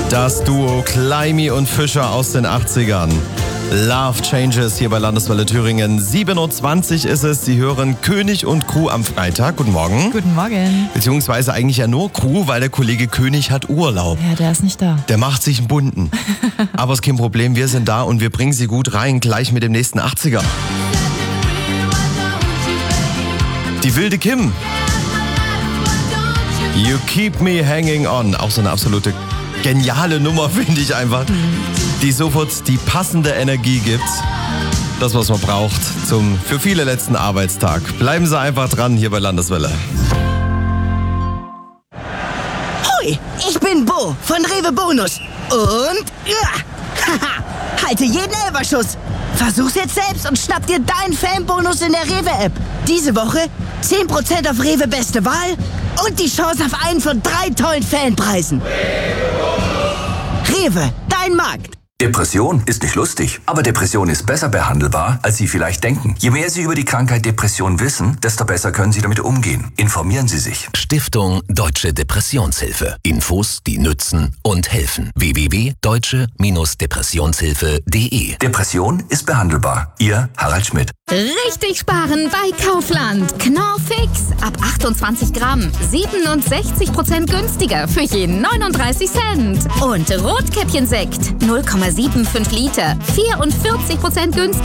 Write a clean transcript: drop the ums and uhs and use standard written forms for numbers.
Das Duo Climby und Fischer aus den 80ern. Love Changes hier bei Landeswelle Thüringen. 7.20 Uhr ist es. Sie hören König und Crew am Freitag. Guten Morgen. Guten Morgen. Beziehungsweise eigentlich ja nur Crew, weil der Kollege König hat Urlaub. Ja, der ist nicht da. Der macht sich einen bunten. Aber ist kein Problem, wir sind da und wir bringen Sie gut rein, gleich mit dem nächsten 80er. Die wilde Kim. You Keep Me Hanging On. Auch so eine absolute geniale Nummer, finde ich einfach. Die sofort die passende Energie gibt. Das, was man braucht für viele letzten Arbeitstag. Bleiben Sie einfach dran hier bei Landeswelle. Hoi, ich bin Bo von Rewe Bonus. Und halte jeden Elferschuss. Versuch's jetzt selbst und schnapp dir deinen Fanbonus in der Rewe-App. Diese Woche 10% auf Rewe Beste Wahl und die Chance auf einen von 3 tollen Fanpreisen. Rewe, dein Markt. Depression ist nicht lustig, aber Depression ist besser behandelbar, als Sie vielleicht denken. Je mehr Sie über die Krankheit Depression wissen, desto besser können Sie damit umgehen. Informieren Sie sich. Stiftung Deutsche Depressionshilfe. Infos, die nützen und helfen. www.deutsche-depressionshilfe.de. Depression ist behandelbar. Ihr Harald Schmidt. Richtig sparen bei Kaufland. Knorr Fix. Ab 28 Gramm. 67% günstiger für jeden 39 Cent. Und Rotkäppchensekt. 0,75 Liter. 44% günstiger.